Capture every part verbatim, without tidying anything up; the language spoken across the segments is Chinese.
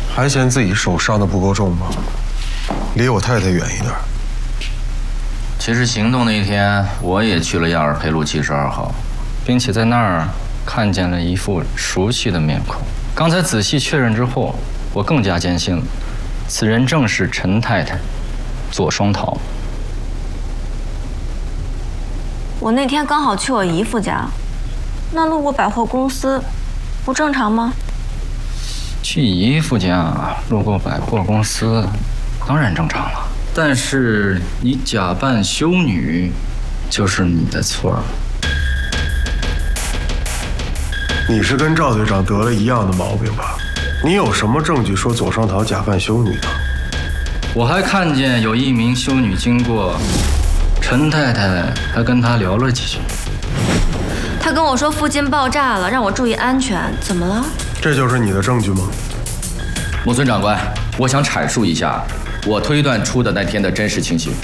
还嫌自己手伤的不够重吗？离我太太远一点。 其实行动那一天，我也去了亚尔培路七十二号，并且在那儿看见了一副熟悉的面孔。刚才仔细确认之后，我更加坚信了，此人正是陈太太，左双桃。 我那天刚好去我姨夫家，那路过百货公司，不正常吗？ 去姨夫家路过百货公司，当然正常了。但是你假扮修女，就是你的错。 你是跟赵队长得了一样的毛病吧？你有什么证据说左双桃假扮修女的？ 我还看见有一名修女经过，陈太太还跟她聊了几句。 他跟我说附近爆炸了，让我注意安全。怎么了？ 这就是你的证据吗？ 木村长官，我想阐述一下我推断出的那天的真实情形。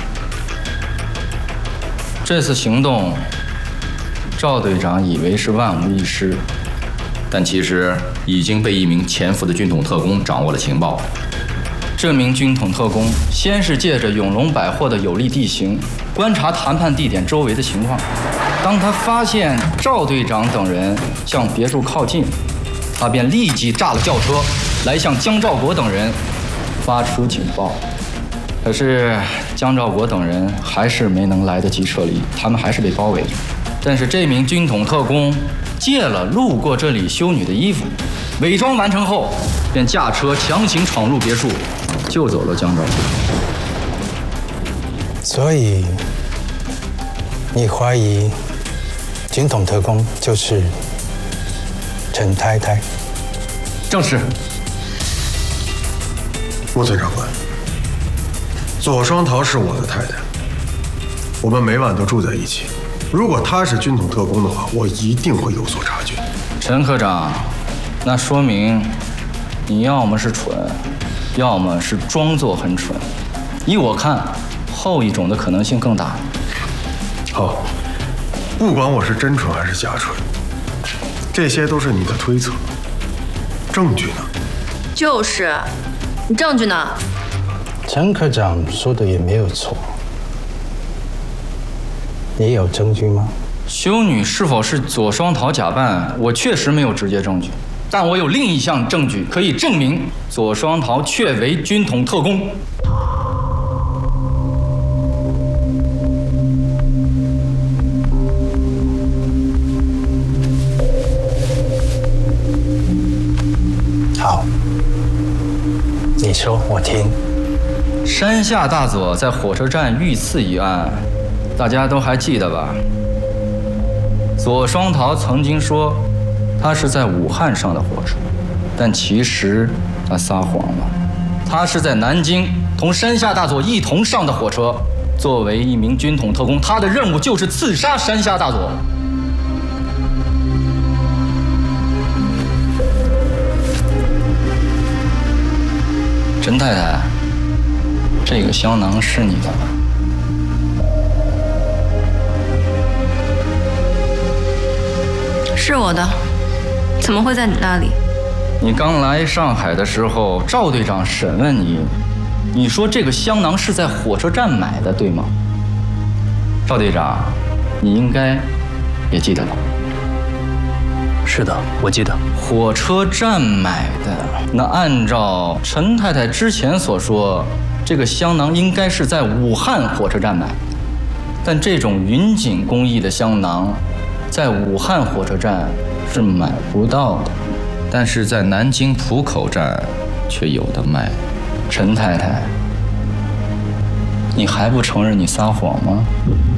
这次行动，赵队长以为是万无一失，但其实已经被一名潜伏的军统特工掌握了情报。这名军统特工先是借着永隆百货的有利地形，观察谈判地点周围的情况。当他发现赵队长等人向别墅靠近，他便立即炸了轿车，来向江兆国等人发出警报。可是江兆国等人还是没能来得及撤离，他们还是被包围着。但是这名军统特工借了路过这里修女的衣服，伪装完成后，便驾车强行闯入别墅，救走了江兆国。 所以你怀疑军统特工就是陈太太？ 正是。 木村长官，左双桃是我的太太，我们每晚都住在一起。如果她是军统特工的话，我一定会有所察觉。 陈科长，那说明你要么是蠢，要么是装作很蠢。依我看，后一种的可能性更大。 好，不管我是真蠢还是假蠢，这些都是你的推测。证据呢？ 就是，你证据呢？ 陈科长说的也没有错。你有证据吗？ 修女是否是左双桃假扮，我确实没有直接证据，但我有另一项证据可以证明左双桃确为军统特工。 好，你说，我听。 山下大佐在火车站遇刺一案，大家都还记得吧？左双桃曾经说他是在武汉上的火车，但其实他撒谎了，他是在南京同山下大佐一同上的火车。作为一名军统特工，他的任务就是刺杀山下大佐。陈太太，这个香囊是你的吧？ 是我的，怎么会在你那里？ 你刚来上海的时候，赵队长审问你，你说这个香囊是在火车站买的，对吗？赵队长，你应该也记得吧？ 是的，我记得。 火车站买的，那按照陈太太之前所说，这个香囊应该是在武汉火车站买的，但这种云锦工艺的香囊，在武汉火车站是买不到的，但是在南京浦口站却有的卖。陈太太，你还不承认你撒谎吗？